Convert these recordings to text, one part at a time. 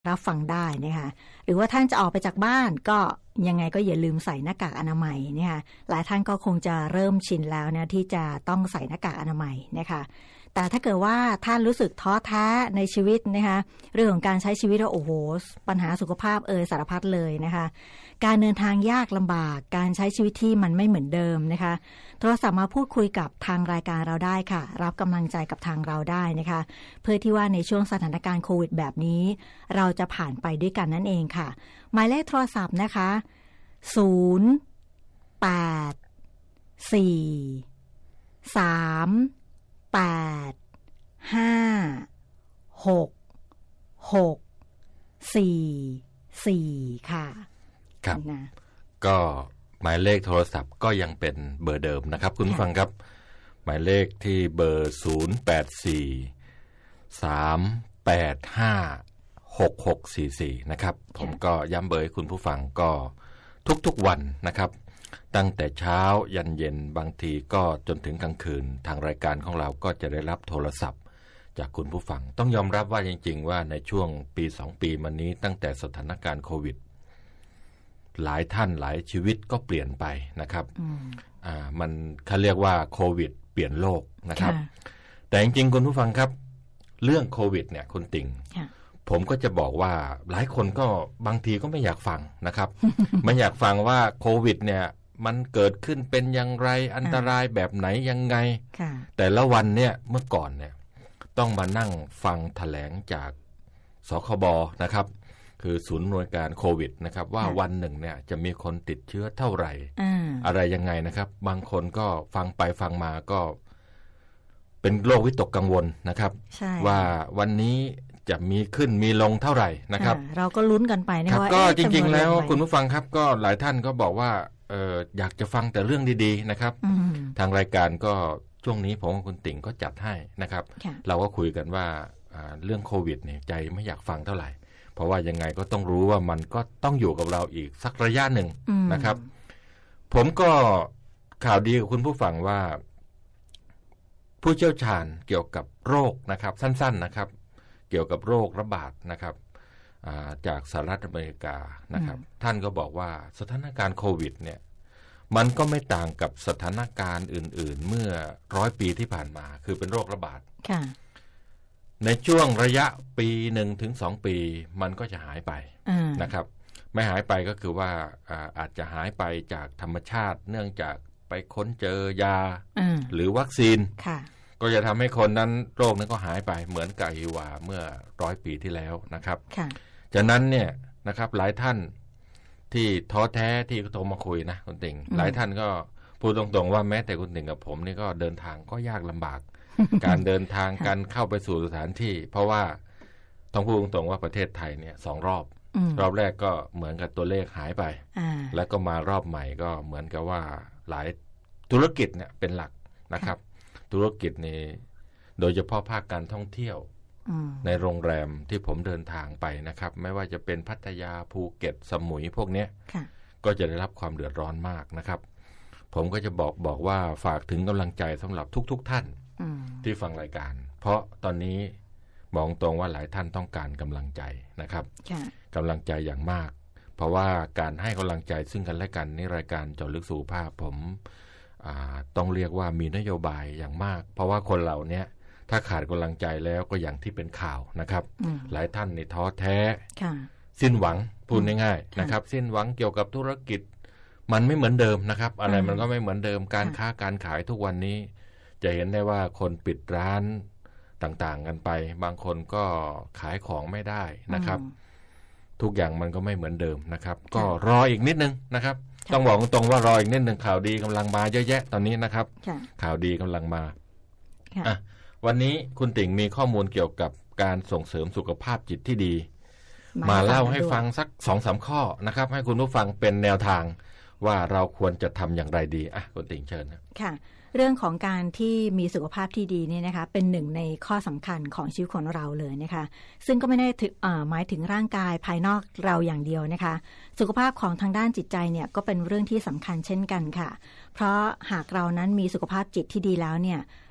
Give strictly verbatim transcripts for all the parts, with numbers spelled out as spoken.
รับฟังได้นะคะหรือว่าท่านจะออกไปจากบ้านก็ยังไงก็อย่าลืมใส่หน้ากากอนามัยนะคะหลายท่านก็คงจะเริ่มชินแล้วนะที่จะต้องใส่หน้ากากอนามัยนะคะแต่ถ้าเกิดว่าท่านรู้สึกท้อแท้ในชีวิตนะคะเรื่องของการใช้ชีวิตว่าโอ้โหปัญหาสุขภาพเอ่ยสารพัดเลยนะคะการเดินทางยากลำบากการใช้ชีวิตที่มันไม่เหมือนเดิมนะคะโทรศัพท์มาพูดคุยกับทางรายการเราได้ค่ะรับกำลังใจกับทางเราได้นะคะเพื่อที่ว่าในช่วงสถานการณ์โควิดแบบนี้เราจะผ่านไปด้วยกันนั่นเองค่ะหมายเลขโทรศัพท์นะคะศูนย์ แปด สี่ สาม แปด ห้า หก หก สี่ สี่ ค่ะครับนะก็หมายเลขโทรศัพท์ก็ยังเป็นเบอร์เดิมนะครับคุณผู้ฟังครับหมายเลขที่เบอร์ศูนย์ แปด สี่ สาม แปด ห้า หก หก สี่ สี่นะครับผมก็ย้ำเบอร์ให้คุณผู้ฟังก็ทุกๆวันนะครับตั้งแต่เช้ายันเย็นบางทีก็จนถึงกลางคืนทางรายการของเราก็จะได้รับโทรศัพท์จากคุณผู้ฟังต้องยอมรับว่าจริงๆว่าในช่วงปีสองปีมานี้ตั้งแต่สถานการณ์โควิดหลายท่านหลายชีวิตก็เปลี่ยนไปนะครับอ่ามันเขาเรียกว่าโควิดเปลี่ยนโลกนะครับแต่จริงๆคุณผู้ฟังครับเรื่องโควิดเนี่ยคุณติ่งผมก็จะบอกว่าหลายคนก็บางทีก็ไม่อยากฟังนะครับ ไม่อยากฟังว่าโควิดเนี่ยมันเกิดขึ้นเป็นอย่างไรอันตรายแบบไหนยังไงแต่ละวันเนี่ยเมื่อก่อนเนี่ยต้องมานั่งฟังแถลงจากสคบนะครับคือศูนย์หน่วยการโควิดนะครับว่าวันหนึ่งเนี่ยจะมีคนติดเชื้อเท่าไหร่ อ, อะไรยังไงนะครับบางคนก็ฟังไปฟังมาก็เป็นโรควิตกกังวลนะครับว่าวันนี้จะมีขึ้นมีลงเท่าไหร่นะครับเราก็ลุ้นกันไปนะว่าก็จริงๆแล้วคุณผู้ฟังครับก็หลายท่านก็บอกว่าเอออยากจะฟังแต่เรื่องดีๆนะครับทางรายการก็ช่วงนี้ผมกับคุณติ่งก็จัดให้นะครับเราก็คุยกันว่าเรื่องโควิดเนี่ยใจไม่อยากฟังเท่าไหร่เพราะว่ายังไงก็ต้องรู้ว่ามันก็ต้องอยู่กับเราอีกสักระยะหนึ่งนะครับผมก็ข่าวดีกับคุณผู้ฟังว่าผู้เชี่ยวชาญเกี่ยวกับโรคนะครับสั้นๆนะครับเกี่ยวกับโรคระบาดนะครับจากสหรัฐอเมริกานะครับท่านก็บอกว่าสถานการณ์โควิดเนี่ยมันก็ไม่ต่างกับสถานการณ์อื่นๆเมื่อร้อยปีที่ผ่านมาคือเป็นโรคระบาดในช่วงระยะปีหนึ่งถึงสองปีมันก็จะหายไปนะครับไม่หายไปก็คือว่าอาจจะหายไปจากธรรมชาติเนื่องจากไปค้นเจอยาหรือวัคซีนก็จะทำให้คนนั้นโรคนั้นก็หายไปเหมือนกับฮิวาเมื่อร้อยปีที่แล้วนะครับจากนั้นเนี่ยนะครับหลายท่านที่ท้อแท้ที่โทรมาคุยนะคุณติ่งหลายท่านก็พูดตรงๆว่าแม้แต่คุณติ่งกับผมนี่ก็เดินทางก็ยากลำบาก การเดินทางการเข้าไปสู่สถานที่เพราะว่าต้องพูดตรงๆว่าประเทศไทยเนี่ยสองรอบรอบแรกก็เหมือนกับตัวเลขหายไปแล้วก็มารอบใหม่ก็เหมือนกับว่าหลายธุรกิจเนี่ยเป็นหลักนะครับธุรกิจนี่โดยเฉพาะภาคการท่องเที่ยวในโรงแรมที่ผมเดินทางไปนะครับไม่ว่าจะเป็นพัทยาภูเก็ตสมุยพวกนี้ก็จะได้รับความเดือดร้อนมากนะครับผมก็จะบอกบอกว่าฝากถึงกำลังใจสำหรับทุกๆ ท่านที่ฟังรายการเพราะตอนนี้มองตรงว่าหลายท่านต้องการกำลังใจนะครับกำลังใจอย่างมากเพราะว่าการให้กำลังใจซึ่งกันและกันในรายการเจาะลึกสุขภาพผมต้องเรียกว่ามีนโยบายอย่างมากเพราะว่าคนเหล่านี้ถ้าขาดกำลังใจแล้วก็อย่างที่เป็นข่าวนะครับหลายท่านนี่ท้อแท้สิ้นหวังพูดง่ายๆนะครับสิ้นหวังเกี่ยวกับธุรกิจมันไม่เหมือนเดิมนะครับอะไรมันก็ไม่เหมือนเดิมการค้าการขายทุกวันนี้จะเห็นได้ว่าคนปิดร้านต่างๆกันไปบางคนก็ขายของไม่ได้นะครับทุกอย่างมันก็ไม่เหมือนเดิมนะครับก็รออีกนิดนึงนะครับต้องบอกตรงๆว่ารออีกนิดนึงข่าวดีกำลังมาเยอะแยะตอนนี้นะครับข่าวดีกำลังมาอ่ะวันนี้คุณติ่งมีข้อมูลเกี่ยวกับการส่งเสริมสุขภาพจิตที่ดีมาเล่าให้ฟังสัก สองถึงสาม ข้อนะครับให้คุณผู้ฟังเป็นแนวทางว่าเราควรจะทำอย่างไรดีอ่ะคุณติ่งเชิญนะค่ะเรื่องของการที่มีสุขภาพที่ดีนี่นะคะเป็นหนึ่งในข้อสำคัญของชีวิตของเราเลยนะคะซึ่งก็ไม่ได้หมายถึงร่างกายภายนอกเราอย่างเดียวนะคะสุขภาพของทางด้านจิตใจเนี่ยก็เป็นเรื่องที่สำคัญเช่นกันค่ะเพราะหากเรานั้นมีสุขภาพจิตที่ดีแล้วเนี่ย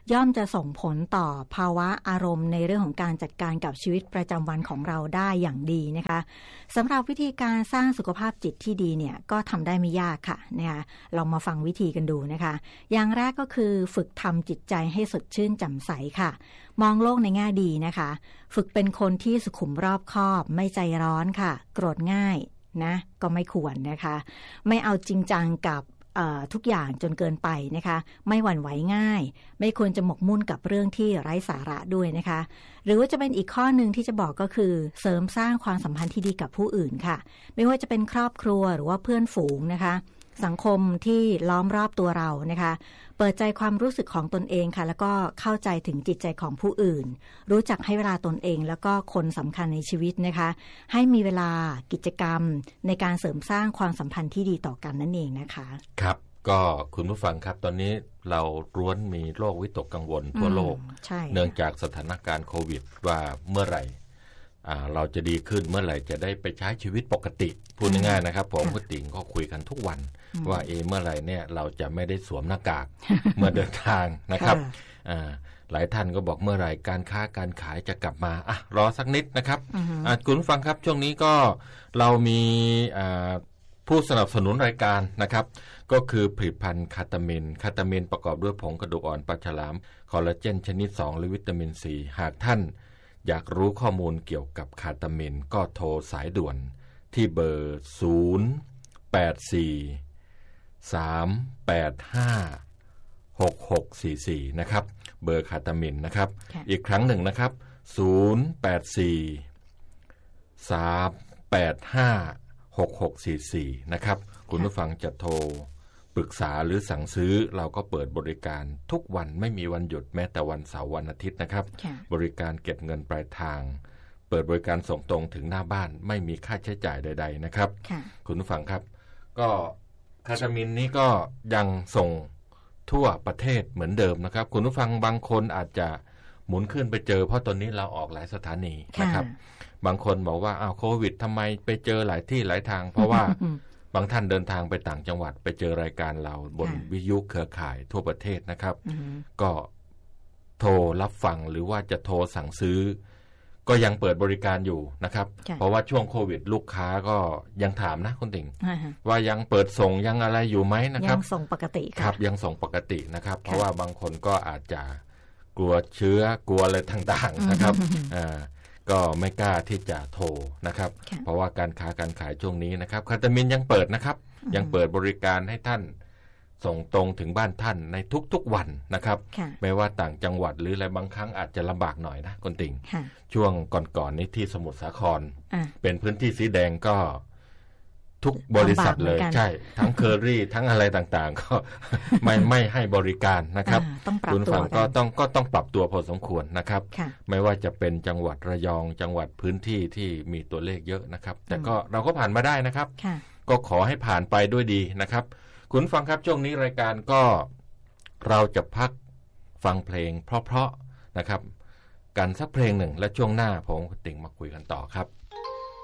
ย่อมจะส่งผลต่อภาวะอารมณ์ในเรื่องของการจัดการกับชีวิตประจำวันของเราได้อย่างดีนะคะสำหรับวิธีการสร้างสุขภาพจิตที่ดีเนี่ยก็ทำได้ไม่ยากค่ะนะคะลองมาฟังวิธีกันดูนะคะอย่างแรกก็คือฝึกทำจิตใจให้สดชื่นแจ่มใสค่ะมองโลกในแง่ดีนะคะฝึกเป็นคนที่สุขุมรอบคอบไม่ใจร้อนค่ะโกรธง่ายนะก็ไม่ควรนะคะไม่เอาจริงจังกับทุกอย่างจนเกินไปนะคะไม่หวั่นไหวง่ายไม่ควรจะหมกมุ่นกับเรื่องที่ไร้สาระด้วยนะคะหรือว่าจะเป็นอีกข้อหนึ่งที่จะบอกก็คือเสริมสร้างความสัมพันธ์ที่ดีกับผู้อื่นค่ะไม่ว่าจะเป็นครอบครัวหรือว่าเพื่อนฝูงนะคะสังคมที่ล้อมรอบตัวเรานะคะเปิดใจความรู้สึกของตนเองค่ะแล้วก็เข้าใจถึงจิตใจของผู้อื่นรู้จักให้เวลาตนเองแล้วก็คนสำคัญในชีวิตนะคะให้มีเวลากิจกรรมในการเสริมสร้างความสัมพันธ์ที่ดีต่อกันนั่นเองนะคะครับก็คุณผู้ฟังครับตอนนี้เราล้วนมีโรควิตกกังวลทั่วโลกเนื่องจากสถานการณ์โควิดว่าเมื่อไหร่เราจะดีขึ้นเมื่อไหร่จะได้ไปใช้ชีวิตปกติพูดง่ายๆนะครับผมคุณติ๋งก็คุยกันทุกวันว่าเอเมื่อไหร่เนี่ยเราจะไม่ได้สวมหน้ากากเมื่อเดินทางนะครับหลายท่านก็บอกเมื่อไหร่การค้าการขายจะกลับมาอ่ะรอสักนิดนะครับคุณผู้ฟังครับช่วงนี้ก็เรามีผู้สนับสนุนรายการนะครับก็คือผลิตภัณฑ์คาตามินคาตามินประกอบด้วยผงกระดูกอ่อนปลาฉลามคอลลาเจนชนิดสองและวิตามินซีหากท่านอยากรู้ข้อมูลเกี่ยวกับคาตามินก็โทรสายด่วนที่เบอร์ศูนย์ แปด สี่ สาม แปด ห้า หก หก สี่ สี่นะครับเบอร์คาตามินนะครับอีกครั้งหนึ่งนะครับศูนย์ แปด สี่ สาม แปด ห้า หก หก สี่ สี่นะครับคุณผู้ฟังจะโทรปรึกษาหรือสั่งซื้อเราก็เปิดบริการทุกวันไม่มีวันหยุดแม้แต่วันเสาร์วันอาทิตย์นะครับบริการเก็บเงินปลายทางเปิดบริการส่งตรงถึงหน้าบ้านไม่มีค่าใช้จ่ายใดๆนะครับคุณผู้ฟังครับก็คาตามินนี้ก็ยังส่งทั่วประเทศเหมือนเดิมนะครับคุณผู้ฟังบางคนอาจจะหมุนขึ้นไปเจอเพราะตอนนี้เราออกหลายสถานีนะครับบางคนบอกว่าอ้าวโควิดทำไมไปเจอหลายที่หลายทางเพราะว่าบางท่านเดินทางไปต่างจังหวัดไปเจอรายการเราบนวิทยุเครือข่ายทั่วประเทศนะครับก็โทรรับฟังหรือว่าจะโทรสั่งซื้อก็ยังเปิดบริการอยู่นะครับเพราะว่าช่วงโควิดลูกค้าก็ยังถามนะคุณติ๋งว่ายังเปิดส่งยังอะไรอยู่ไหมนะครับยังส่งปกติครับยังส่งปกตินะครับเพราะว่าบางคนก็อาจจะกลัวเชื้อกลัวอะไรต่างๆนะครับอ่าก็ไม่กล้าที่จะโทรนะครับเพราะว่าการค้าการขายช่วงนี้นะครับคาตามินยังเปิดนะครับยังเปิดบริการให้ท่านส่งตรงถึงบ้านท่านในทุกๆวันนะครับไม่ว่าต่างจังหวัดหรืออะไรบางครั้งอาจจะลำบากหน่อยนะคุณติ๋งช่วงก่อนๆนี้ที่สมุทรสาครเป็นพื้นที่สีแดงก็ทุกบริษัทเลยใช่ทั้งเคอรี่ทั้งอะไรต่างๆก็ไม่ไม่ให้บริการนะครับคุณฟังก็ต้องก็ต้องปรับตัวพอสมควรนะครับไม่ว่าจะเป็นจังหวัดระยองจังหวัดพื้นที่ที่มีตัวเลขเยอะนะครับแต่ก็เราก็ผ่านมาได้นะครับก็ขอให้ผ่านไปด้วยดีนะครับคุณฟังครับช่วงนี้รายการก็เราจะพักฟังเพลงเพราะๆนะครับกันสักเพลงหนึ่งและช่วงหน้าผมกับติ๋งมาคุยกันต่อครับ